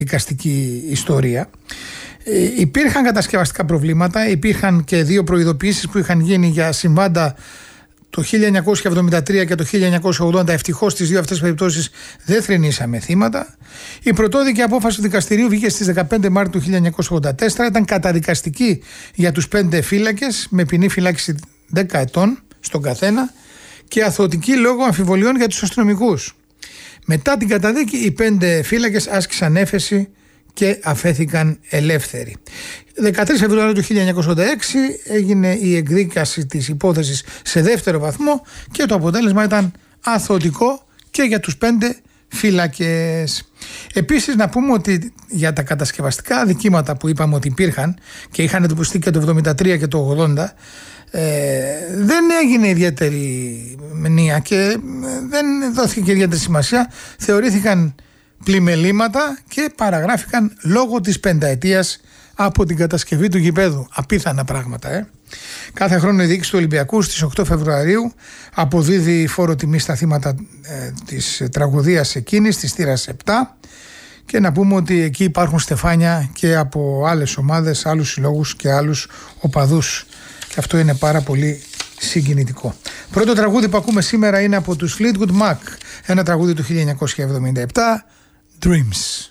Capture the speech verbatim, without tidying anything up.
δικαστική ιστορία. Ε, υπήρχαν κατασκευαστικά προβλήματα, υπήρχαν και δύο προειδοποιήσεις που είχαν γίνει για συμβάντα το χίλια εννιακόσια εβδομήντα τρία και το χίλια εννιακόσια ογδόντα. Ευτυχώς στις δύο αυτές περιπτώσεις δεν θρηνήσαμε θύματα. Η πρωτόδικη απόφαση του δικαστηρίου βγήκε στις δεκαπέντε Μάρτιου του χίλια εννιακόσια ογδόντα τέσσερα. Ήταν καταδικαστική για τους πέντε φύλακες με ποινή φυλάκιση δέκα ετών στον καθένα και αθωωτική λόγω αμφιβολιών για τους αστυνομικούς. Μετά την καταδίκη οι πέντε φύλακες άσκησαν έφεση και αφέθηκαν ελεύθεροι. δεκατρείς Φεβρουαρίου του χίλια εννιακόσια ογδόντα έξι έγινε η εκδίκαση της υπόθεσης σε δεύτερο βαθμό και το αποτέλεσμα ήταν αθωωτικό και για τους πέντε φύλακες. Επίσης να πούμε ότι για τα κατασκευαστικά αδικήματα που είπαμε ότι υπήρχαν και είχαν εντοπιστεί και το εβδομήντα τρία και το ογδόντα, ε, δεν έγινε ιδιαίτερη μνήα και δεν δόθηκε ιδιαίτερη σημασία. Θεωρήθηκαν πλημελήματα και παραγράφηκαν λόγω της πενταετίας από την κατασκευή του γηπέδου. Απίθανα πράγματα. Ε. Κάθε χρόνο η διοίκηση του Ολυμπιακού στις οκτώ Φεβρουαρίου αποδίδει φόρο τιμή στα θύματα ε, της τραγωδίας εκείνης, της θύρας επτά, και να πούμε ότι εκεί υπάρχουν στεφάνια και από άλλες ομάδες, άλλους συλλόγους και άλλους οπαδούς, και αυτό είναι πάρα πολύ συγκινητικό. Πρώτο τραγούδι που ακούμε σήμερα είναι από τους Fleetwood Mac, ένα τραγούδι του χίλια εννιακόσια εβδομήντα επτά, Dreams.